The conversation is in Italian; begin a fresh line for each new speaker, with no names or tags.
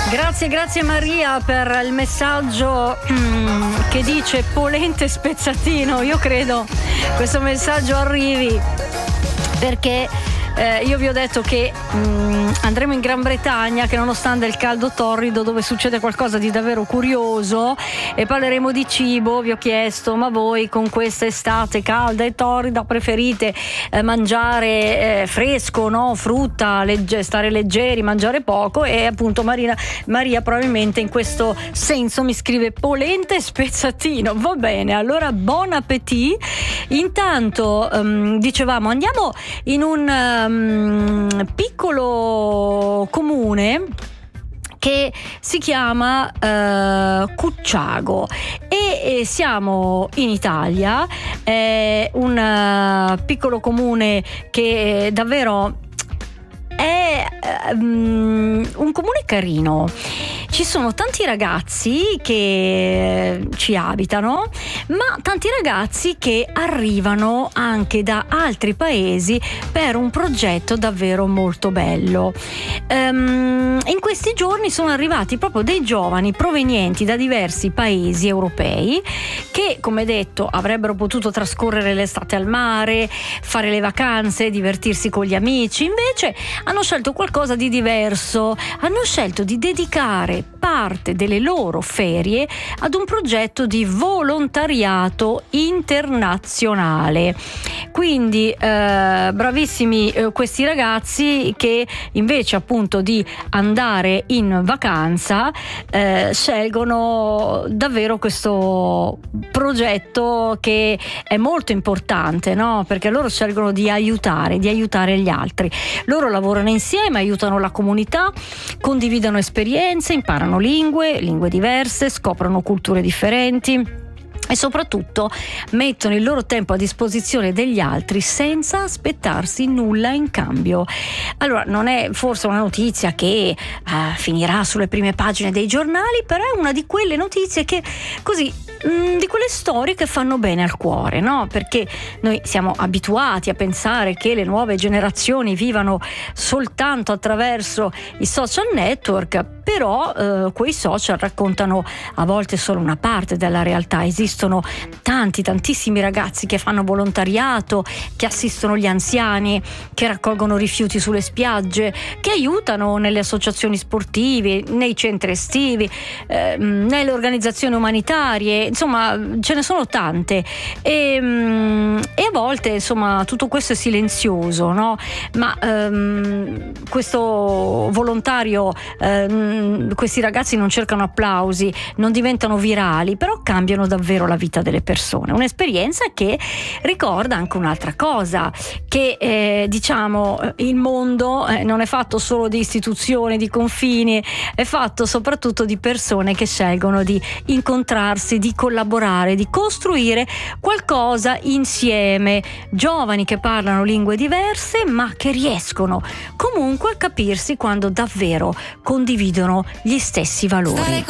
Grazie Maria per il messaggio che dice polente spezzatino. Io credo questo messaggio arrivi perché io vi ho detto che andremo in Gran Bretagna, che nonostante il caldo torrido, dove succede qualcosa di davvero curioso, e parleremo di cibo. Vi ho chiesto: ma voi con questa estate calda e torrida preferite mangiare fresco, no? Frutta, stare leggeri, mangiare poco? E appunto Maria probabilmente in questo senso mi scrive polente spezzatino. Va bene, allora buon appetito. Intanto dicevamo, andiamo in un piccolo comune che si chiama Cucciago e siamo in Italia. È un piccolo comune che davvero è un comune carino. Ci sono tanti ragazzi che ci abitano, ma tanti ragazzi che arrivano anche da altri paesi per un progetto davvero molto bello. In questi giorni sono arrivati proprio dei giovani provenienti da diversi paesi europei che, come detto, avrebbero potuto trascorrere l'estate al mare, fare le vacanze, divertirsi con gli amici. Invece hanno scelto qualcosa di diverso, hanno scelto di dedicare parte delle loro ferie ad un progetto di volontariato internazionale. Quindi bravissimi questi ragazzi che invece appunto di andare in vacanza scelgono davvero questo progetto che è molto importante, no? Perché loro scelgono di aiutare gli altri. Loro lavorano insieme, aiutano la comunità, condividono esperienze, imparano lingue diverse, scoprono culture differenti e soprattutto mettono il loro tempo a disposizione degli altri senza aspettarsi nulla in cambio. Allora, non è forse una notizia che finirà sulle prime pagine dei giornali, però è una di quelle notizie che così di quelle storie che fanno bene al cuore, no? Perché noi siamo abituati a pensare che le nuove generazioni vivano soltanto attraverso i social network, però quei social raccontano a volte solo una parte della realtà. Esistono tantissimi ragazzi che fanno volontariato, che assistono gli anziani, che raccolgono rifiuti sulle spiagge, che aiutano nelle associazioni sportive, nei centri estivi, nelle organizzazioni umanitarie. Insomma, ce ne sono tante e a volte insomma tutto questo è silenzioso, no? Ma questo volontario, questi ragazzi non cercano applausi, non diventano virali, però cambiano davvero la vita delle persone. Un'esperienza che ricorda anche un'altra cosa, che diciamo il mondo non è fatto solo di istituzioni, di confini, è fatto soprattutto di persone che scelgono di incontrarsi, di collaborare, di costruire qualcosa insieme. Giovani che parlano lingue diverse ma che riescono comunque a capirsi quando davvero condividono gli stessi valori.